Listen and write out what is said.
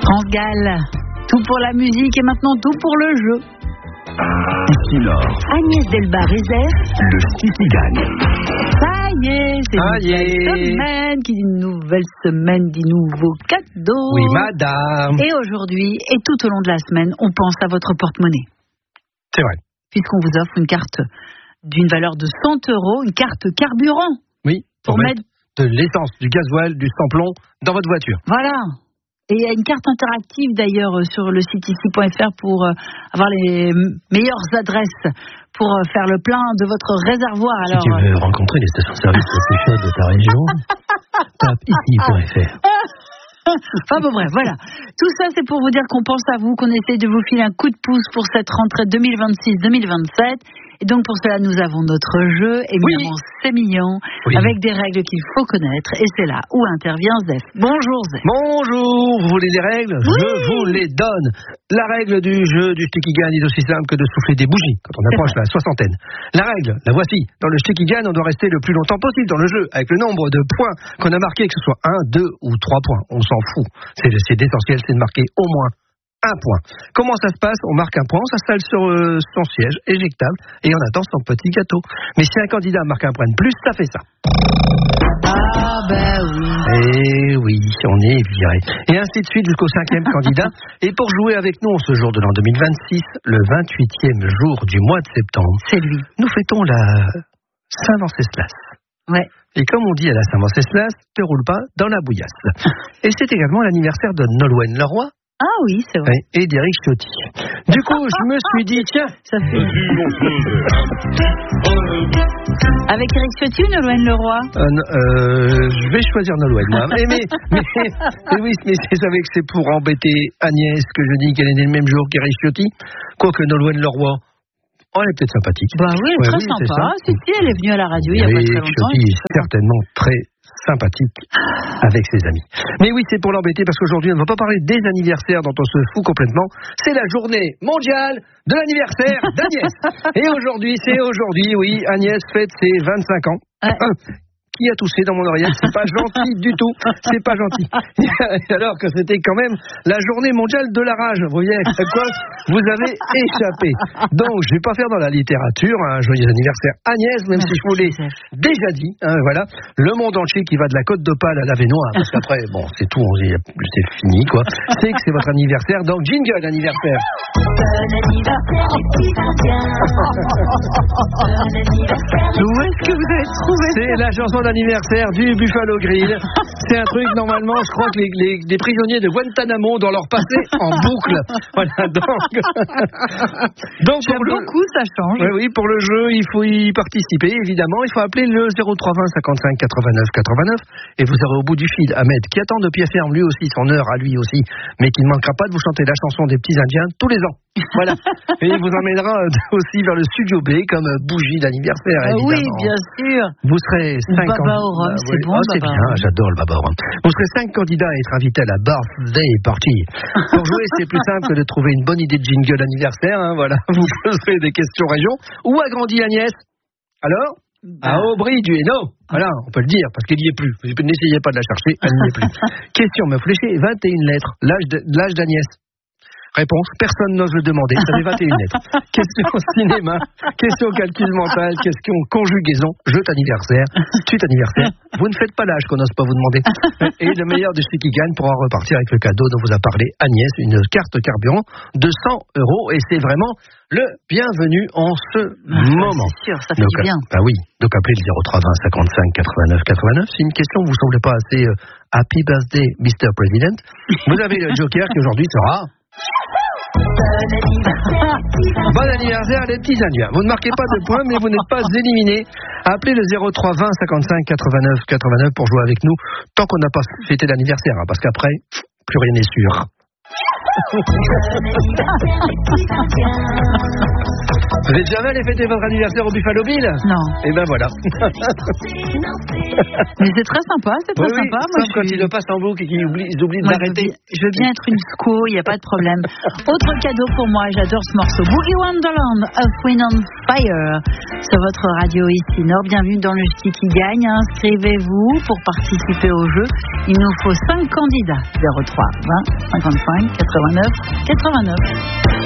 France-Galles, tout pour la musique et maintenant tout pour le jeu. Ici Nord. Agnès Delbar-Rézère. Le City gagne. Ça y est, c'est une nouvelle semaine qui dit une nouvelle semaine, dit nouveaux cadeaux. Oui, madame. Et aujourd'hui, et tout au long de la semaine, on pense à votre porte-monnaie. C'est vrai. Puisqu'on vous offre une carte d'une valeur de 100 €, une carte carburant. Oui, pour mettre de l'essence, du gasoil, du sans-plomb dans votre voiture. Voilà. Et il y a une carte interactive d'ailleurs sur le site ici.fr pour avoir les meilleures adresses pour faire le plein de votre réservoir. Alors, si tu veux rencontrer les stations-service les plus chaudes de ta région, tape ici.fr. Enfin bon bref, voilà. Tout ça c'est pour vous dire qu'on pense à vous, qu'on essaie de vous filer un coup de pouce pour cette rentrée 2026-2027. Et donc pour cela nous avons notre jeu, évidemment c'est mignon, avec des règles qu'il faut connaître. Et c'est là où intervient Zef. Bonjour Zef. Bonjour, vous voulez les règles? Je vous les donne. La règle du jeu du Shtikigan est aussi simple que de souffler des bougies quand on approche la soixantaine. La règle, la voici. Dans le Shtikigan, on doit rester le plus longtemps possible dans le jeu, avec le nombre de points qu'on a marqué, que ce soit 1, 2 ou 3 points. On s'en fout. C'est essentiel, c'est de marquer au moins un point. Comment ça se passe? On marque un point, on s'installe sur son siège éjectable et on attend son petit gâteau. Mais si un candidat marque un point de plus, ça fait ça. Ah ben oui. Et oui, on est viré. Et ainsi de suite jusqu'au 5e candidat. Et pour jouer avec nous en ce jour de l'an 2026, le 28e jour du mois de septembre, c'est lui. Nous fêtons la Saint-Venceslas. Ouais. Et comme on dit à la Saint-Venceslas, te roule pas dans la bouillasse. Et c'est également l'anniversaire de Nolwenn Leroy. Ah oui, c'est vrai. Et d'Éric Ciotti. Du coup, je me suis dit, tiens, ça fait... Avec Éric Ciotti ou Nolwenn Leroy? Je vais choisir Nolwenn, moi. Mais oui, mais vous savez que c'est pour embêter Agnès que je dis qu'elle est née le même jour qu'Éric Ciotti. Quoique Nolwenn Leroy, elle est peut-être sympathique. Bah oui, elle est très sympa. Si, elle est venue à la radio il y a pas très longtemps. Ciotti est certainement très sympathique avec ses amis. Mais oui, c'est pour l'embêter parce qu'aujourd'hui, on ne va pas parler des anniversaires dont on se fout complètement. C'est la journée mondiale de l'anniversaire d'Agnès. Et aujourd'hui, oui, Agnès fête ses 25 ans. Qui a toussé dans mon oreillette, c'est pas gentil du tout, c'est pas gentil. Alors que c'était quand même la journée mondiale de la rage, vous voyez à quoi vous avez échappé. Donc je vais pas faire dans la littérature un joyeux anniversaire Agnès, même si je vous l'ai déjà dit, voilà, le monde entier qui va de la Côte d'Opale à l'Avesnois, parce qu'après, bon, c'est tout, c'est fini, quoi. C'est que c'est votre anniversaire, donc jingle anniversaire. Bon anniversaire, Où est-ce que vous avez trouvé ça? C'est la chanson d'anniversaire du Buffalo Grill. C'est un truc, normalement, je crois que les prisonniers de Guantanamo doivent leur passer en boucle. Voilà, donc j'aime beaucoup, ça change. Oui, pour le jeu, il faut y participer, évidemment. Il faut appeler le 0320 55 89 89 et vous aurez au bout du fil Ahmed qui attend de pied ferme, lui aussi, son heure à lui aussi, mais qui ne manquera pas de vous chanter la chanson des petits Indiens tous les ans. Voilà. Et il vous emmènera aussi vers le studio B comme bougie d'anniversaire, évidemment. Oui, bien sûr. Vous serez 5 baba au rhum, c'est bon. C'est bien, j'adore le baba au rhum. Vous serez 5 candidats à être invités à la birthday party. Pour jouer, c'est plus simple que de trouver une bonne idée de jingle anniversaire. Voilà. Vous poserez des questions région. Où a grandi Agnès? Alors à Aubry du Hainaut. Voilà, on peut le dire, parce qu'elle n'y est plus. N'essayez pas de la chercher, elle n'y est plus. Question me fléchée, 21 lettres. L'âge d'Agnès. Réponse, personne n'ose le demander, ça fait 21 lettres. Question cinéma, question calcul mental, question conjugaison, jeu d'anniversaire, suite anniversaire. Vous ne faites pas l'âge qu'on n'ose pas vous demander. Et le meilleur de celui qui gagne pourra repartir avec le cadeau dont vous a parlé Agnès, une carte carburant de 100 €. Et c'est vraiment le bienvenu en ce moment. C'est sûr, ça fait du bien. Bah oui, donc appelez le 0320 55 89 89. Si une question vous semble pas assez Happy Birthday, Mr. President, vous avez le joker qui aujourd'hui sera... Bon anniversaire les petits Indiens. Vous ne marquez pas de points, mais vous n'êtes pas éliminés. Appelez le 0320 55 89 89 pour jouer avec nous, tant qu'on n'a pas fêté l'anniversaire, parce qu'après, plus rien n'est sûr. Vous n'êtes jamais allé fêter votre anniversaire au Buffalo Bill? Non. Et ben voilà. Mais c'est très sympa, c'est très sympa. Moi, quand ils le passent en boucle et qu'ils oublient d'arrêter. Je veux bien être une sco, il n'y a pas de problème. Autre cadeau pour moi, j'adore ce morceau. Boogie Wonderland, Earth, Wind and Fire. Sur votre radio ici Nord, bienvenue dans le Ch'ti qui gagne. Inscrivez-vous pour participer au jeu. Il nous faut 5 candidats. 03 20 55 89 89.